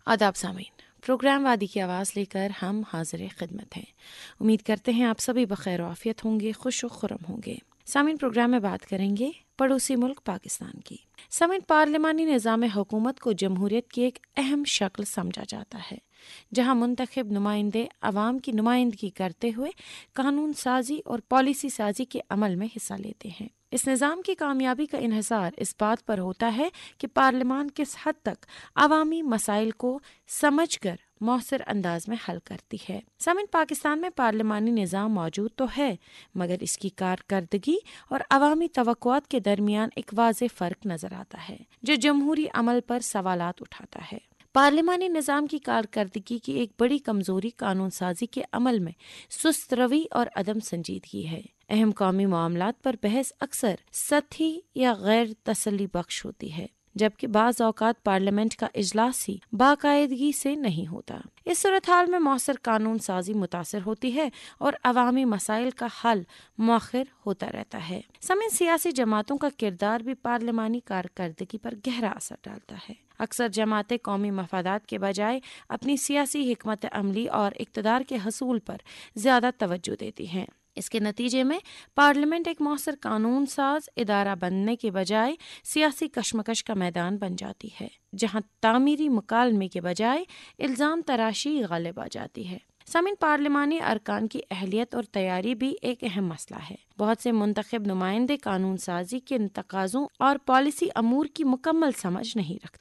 آداب سامعین، پروگرام وادی کی آواز لے کر ہم حاضر خدمت ہیں۔ امید کرتے ہیں آپ سبھی بخیر و عافیت ہوں گے، خوش و خرم ہوں گے۔ سامعین، پروگرام میں بات کریں گے پڑوسی ملک پاکستان کی۔ سامعین، پارلیمانی نظام حکومت کو جمہوریت کی ایک اہم شکل سمجھا جاتا ہے، جہاں منتخب نمائندے عوام کی نمائندگی کرتے ہوئے قانون سازی اور پالیسی سازی کے عمل میں حصہ لیتے ہیں۔ اس نظام کی کامیابی کا انحصار اس بات پر ہوتا ہے کہ پارلیمان کس حد تک عوامی مسائل کو سمجھ کر مؤثر انداز میں حل کرتی ہے۔ سامعین، پاکستان میں پارلیمانی نظام موجود تو ہے، مگر اس کی کارکردگی اور عوامی توقعات کے درمیان ایک واضح فرق نظر آتا ہے، جو جمہوری عمل پر سوالات اٹھاتا ہے۔ پارلیمانی نظام کی کارکردگی کی ایک بڑی کمزوری قانون سازی کے عمل میں سست روی اور عدم سنجیدگی ہے۔ اہم قومی معاملات پر بحث اکثر سطحی یا غیر تسلی بخش ہوتی ہے، جبکہ بعض اوقات پارلیمنٹ کا اجلاس ہی باقاعدگی سے نہیں ہوتا۔ اس صورتحال میں مؤثر قانون سازی متاثر ہوتی ہے اور عوامی مسائل کا حل مؤخر ہوتا رہتا ہے۔ سمیت سیاسی جماعتوں کا کردار بھی پارلیمانی کارکردگی پر گہرا اثر ڈالتا ہے۔ اکثر جماعتیں قومی مفادات کے بجائے اپنی سیاسی حکمت عملی اور اقتدار کے حصول پر زیادہ توجہ دیتی ہیں۔ اس کے نتیجے میں پارلیمنٹ ایک مؤثر قانون ساز ادارہ بننے کے بجائے سیاسی کشمکش کا میدان بن جاتی ہے، جہاں تعمیری مکالمے کے بجائے الزام تراشی غالب آ جاتی ہے۔ سامعین، پارلیمانی ارکان کی اہلیت اور تیاری بھی ایک اہم مسئلہ ہے۔ بہت سے منتخب نمائندے قانون سازی کے تقاضوں اور پالیسی امور کی مکمل سمجھ نہیں رکھتے۔